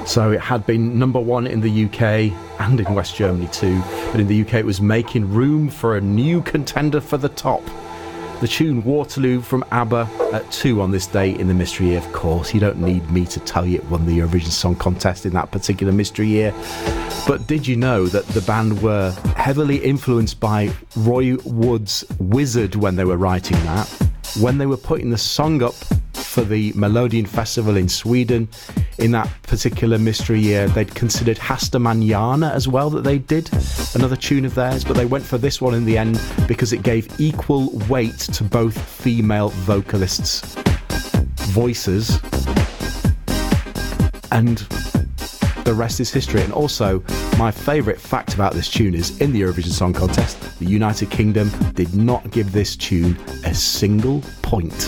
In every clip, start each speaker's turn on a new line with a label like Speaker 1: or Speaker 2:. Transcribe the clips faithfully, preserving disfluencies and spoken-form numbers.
Speaker 1: So it had been number one in the U K and in West Germany too, but in the U K it was making room for a new contender for the top. The tune Waterloo from ABBA at two on this day in the mystery year. Of course, you don't need me to tell you it won the Eurovision Song Contest in that particular mystery year. But did you know that the band were heavily influenced by Roy Wood's Wizard when they were writing that? When they were putting the song up for the Melodian Festival in Sweden in that particular mystery year, they'd considered Hasta Mañana as well that they did, another tune of theirs, but they went for this one in the end because it gave equal weight to both female vocalists' voices, and the rest is history. And also, my favourite fact about this tune is, in the Eurovision Song Contest, the United Kingdom did not give this tune a single point.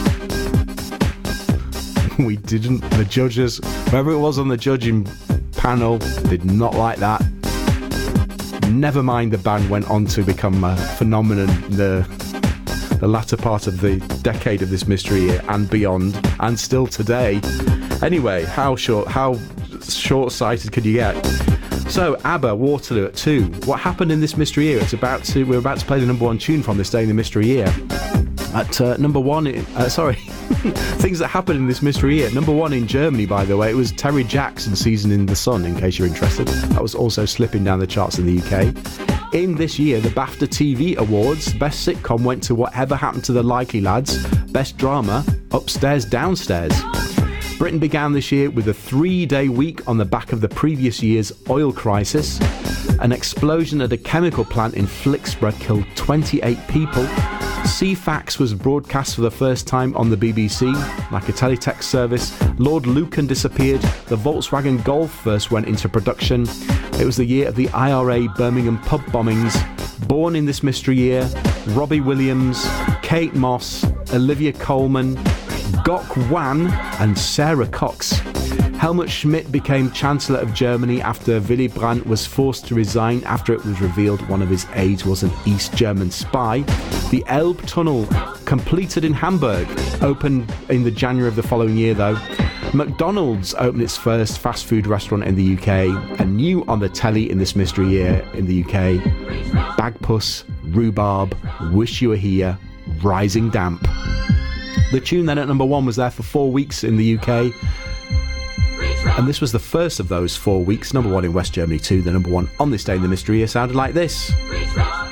Speaker 1: We didn't. The judges, whoever it was on the judging panel, did not like that. Never mind, the band went on to become a phenomenon in the, the latter part of the decade of this mystery year and beyond, and still today. Anyway, how short, how short-sighted could you get? So, ABBA, Waterloo at two. What happened in this mystery year? It's about to. We're about to play the number one tune from this day in the mystery year. At uh, number one, uh, sorry, things that happened in this mystery year. Number one in Germany, by the way, it was Terry Jackson, Season in the Sun, in case you're interested. That was also slipping down the charts in the U K. In this year, the BAFTA T V Awards, Best Sitcom went to Whatever Happened to the Likely Lads, Best Drama, Upstairs, Downstairs. Britain began this year with a three-day week on the back of the previous year's oil crisis. An explosion at a chemical plant in Flixborough killed twenty-eight people. C FAX was broadcast for the first time on the B B C, like a teletext service. Lord Lucan disappeared. The Volkswagen Golf first went into production. It was the year of the I R A Birmingham pub bombings. Born in this mystery year, Robbie Williams, Kate Moss, Olivia Colman, Gok Wan and Sarah Cox. Helmut Schmidt became Chancellor of Germany after Willy Brandt was forced to resign after it was revealed one of his aides was an East German spy. The Elbe Tunnel, completed in Hamburg, opened in the January of the following year though. McDonald's opened its first fast food restaurant in the U K, and new on the telly in this mystery year in the U K, Bagpuss, Rhubarb, Wish You Were Here, Rising Damp. The tune then at number one was there for four weeks in the U K, and this was the first of those four weeks. Number one in West Germany too. The number one on this day in the mystery year sounded like this.